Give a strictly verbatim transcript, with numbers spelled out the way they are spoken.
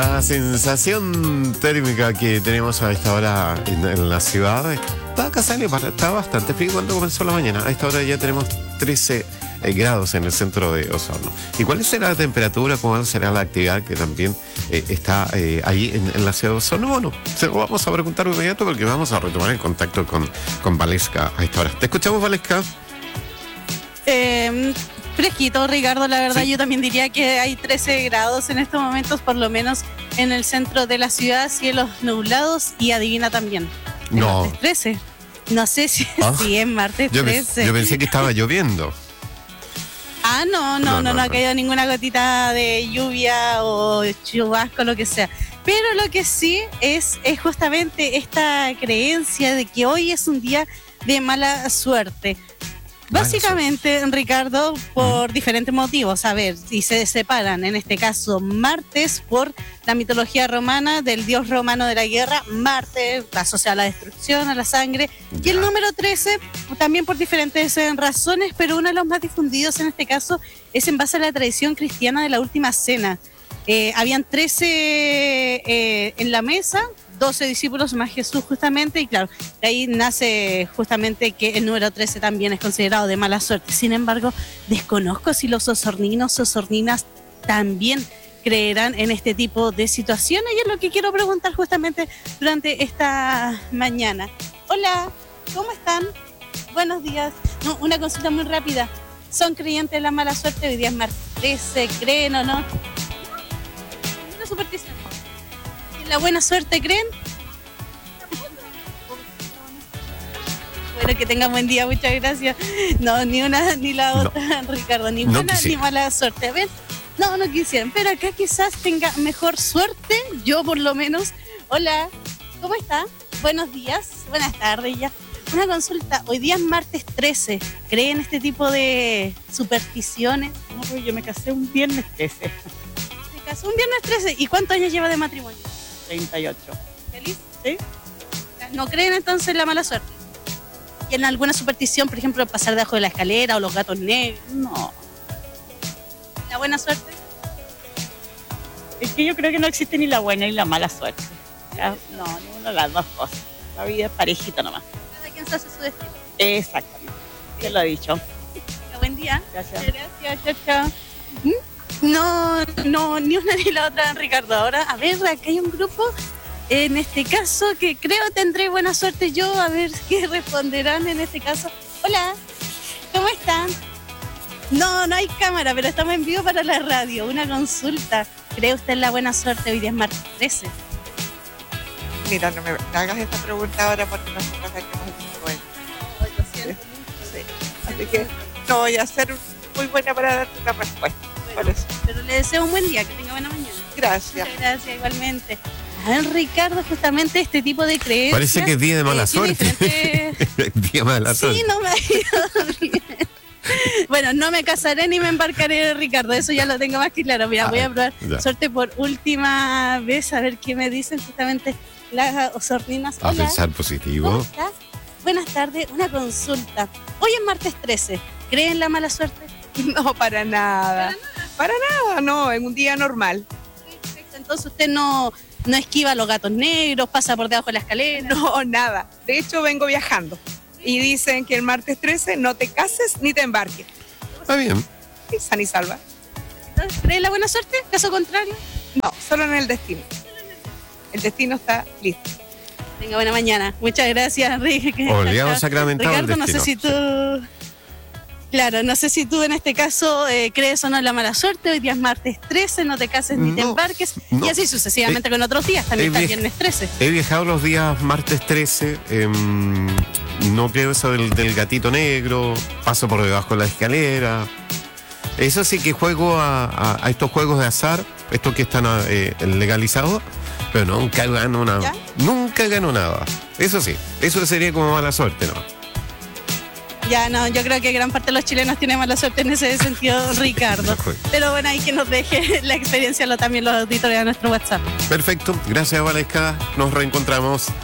La sensación térmica que tenemos a esta hora en, en la ciudad está acá sale, está bastante frío cuando comenzó la mañana. A esta hora ya tenemos trece eh, grados en el centro de Osorno. ¿Y cuál será la temperatura? ¿Cuál será la actividad que también eh, está eh, ahí en, en la ciudad de Osorno? Bueno, se lo vamos a preguntar de inmediato porque vamos a retomar el contacto con, con Valesca a esta hora. ¿Te escuchamos, Valesca? Eh, fresquito, Ricardo, la verdad. Sí. Yo también diría que hay trece grados en estos momentos, por lo menos en el centro de la ciudad, cielos nublados y adivina también. ¿Es No. martes trece? No sé si, ¿Ah? si es martes Yo, trece. pe- yo pensé que estaba lloviendo. Ah, no, No, no, no, no, no, no. ha caído ninguna gotita de lluvia o chubasco, lo que sea. Pero lo que sí es, es justamente esta creencia de que hoy es un día de mala suerte. Mala Básicamente, Ricardo, por diferentes motivos. A ver, si se separan, en este caso, martes por la mitología romana del dios romano de la guerra, Marte, asociado a la destrucción, a la sangre, y el Ya. número trece también por diferentes eh, razones, pero uno de los más difundidos en este caso es en base a la tradición cristiana de la última cena. Eh, habían trece eh, en la mesa, doce discípulos más Jesús justamente, y claro, de ahí nace justamente que el número trece también es considerado de mala suerte. Sin embargo, desconozco si los osorninos, osorninas también creerán en este tipo de situaciones, y es lo que quiero preguntar justamente durante esta mañana. Hola, ¿cómo están? Buenos días. No, una consulta muy rápida. ¿Son creyentes de la mala suerte? Hoy día es martes trece, ¿creen o no? Una superstición. ¿En la buena suerte creen? Bueno, que tengan buen día, muchas gracias. No, ni una ni la No. otra, Ricardo, ni No buena quisiera. ni mala suerte. A ver, no, no quisieran, pero acá quizás tenga mejor suerte, yo por lo menos. Hola, ¿cómo está? Buenos días, buenas tardes ya. Una consulta, hoy día es martes trece, ¿creen este tipo de supersticiones? No, pues yo me casé un viernes trece, Se casó un viernes trece, ¿y cuántos años lleva de matrimonio? treinta y ocho. ¿Feliz? ¿Sí? ¿No creen entonces en la mala suerte? ¿Y en alguna superstición, por ejemplo, pasar debajo de la escalera o los gatos negros? No. ¿La buena suerte? Es que yo creo que no existe ni la buena ni la mala suerte. Ya, no, ninguna de las dos cosas. La vida es parejita nomás. Cada quien se hace su destino. Exactamente. Te lo he dicho. Que buen día. Gracias. Gracias, chao, chao. ¿Mm? No, no, ni una ni la otra, Ricardo. Ahora, a ver, acá hay un grupo, en este caso, que creo tendré buena suerte yo, a ver qué responderán en este caso. Hola, ¿cómo están? No, no hay cámara, pero estamos en vivo para la radio. Una consulta. ¿Cree usted en la buena suerte? Hoy día es martes trece. Mira, no me me hagas esta pregunta ahora porque nosotros acá tenemos el bueno. Lo siento Sí. Así que no voy a ser muy buena para darte una respuesta. Por mucho. eso. Pero le deseo un buen día, que tenga buena mañana. Gracias. Muchas gracias, igualmente. A ver, Ricardo, justamente este tipo de creencias. Parece que es día de mala eh, tiene suerte. diferentes- Día de mala suerte. Sí, no me ha ido bien. Bueno, no me casaré ni me embarcaré, Ricardo, eso ya lo tengo más que claro. Mira, Ah, voy a probar ya. suerte por última vez, a ver qué me dicen justamente las osorninas. A Hola, pensar ¿cómo positivo. está? Buenas tardes, una consulta. Hoy es martes trece, ¿creen la mala suerte? No, para nada. Para nada, no, en un día normal. Perfecto, entonces usted no, no esquiva a los gatos negros, pasa por debajo de la escalera. No, nada. De hecho, vengo viajando. Y dicen que el martes trece no te cases ni te embarques. Está bien. Y san y salva. Entonces, ¿cree la buena suerte? Caso contrario. No, solo en el destino. El destino está listo. Tenga buena mañana. Muchas gracias, Ricardo. Oleado sacramentado el Ricardo, no sé si destino. tú... Claro, no sé si tú en este caso eh, crees o no en la mala suerte. Hoy día es martes trece, no te cases ni te No, embarques. no. Y así sucesivamente con otros días. También eh, está el bien. viernes trece. He viajado los días martes trece. em, no creo eso del, del gatito negro. Paso por debajo de la escalera. Eso sí que juego a, a- a estos juegos de azar, estos que están eh, legalizados, pero nunca gano nada. ¿Ya? Nunca gano nada. Eso sí, eso sería como mala suerte, ¿no? Ya, no, yo creo que gran parte de los chilenos tienen mala suerte en ese sentido, Ricardo. Pero bueno, ahí que nos deje la experiencia lo, también los auditores de nuestro WhatsApp. Perfecto, gracias Valesca, nos reencontramos.